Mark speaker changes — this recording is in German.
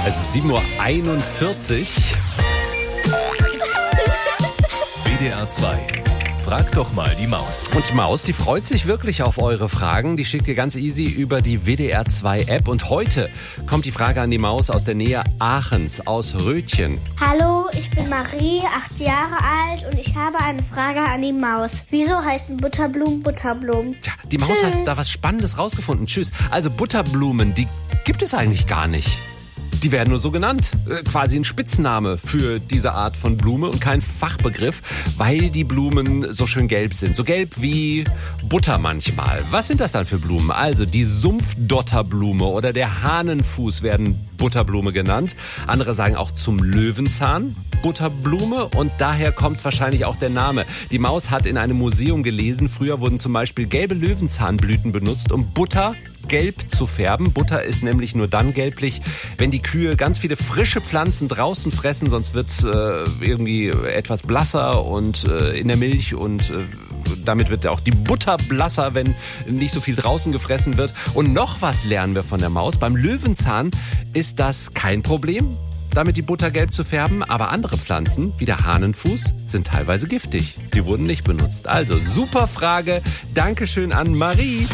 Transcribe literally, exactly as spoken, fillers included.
Speaker 1: Es ist sieben Uhr einundvierzig.
Speaker 2: W D R zwei. Frag doch mal die Maus.
Speaker 1: Und die Maus, die freut sich wirklich auf eure Fragen. Die schickt ihr ganz easy über die W D R zwei App. Und heute kommt die Frage an die Maus aus der Nähe Aachens, aus Rötchen.
Speaker 3: Hallo, ich bin Marie, acht Jahre alt und ich habe eine Frage an die Maus. Wieso heißen Butterblumen Butterblumen?
Speaker 1: Ja, die Maus
Speaker 3: Tschüss.
Speaker 1: hat da was Spannendes rausgefunden. Tschüss. Also Butterblumen, die gibt es eigentlich gar nicht. Die werden nur so genannt, äh, quasi ein Spitzname für diese Art von Blume und kein Fachbegriff, weil die Blumen so schön gelb sind. So gelb wie Butter manchmal. Was sind das dann für Blumen? Also die Sumpfdotterblume oder der Hahnenfuß werden Butterblume genannt. Andere sagen auch zum Löwenzahn Butterblume und daher kommt wahrscheinlich auch der Name. Die Maus hat in einem Museum gelesen, früher wurden zum Beispiel gelbe Löwenzahnblüten benutzt, um Butter gelb zu färben. Butter ist nämlich nur dann gelblich, wenn die Kühe ganz viele frische Pflanzen draußen fressen, sonst wird es äh, irgendwie etwas blasser und äh, in der Milch und äh, damit wird auch die Butter blasser, wenn nicht so viel draußen gefressen wird. Und noch was lernen wir von der Maus. Beim Löwenzahn ist das kein Problem, damit die Butter gelb zu färben, aber andere Pflanzen, wie der Hahnenfuß, sind teilweise giftig. Die wurden nicht benutzt. Also super Frage. Dankeschön an Marie.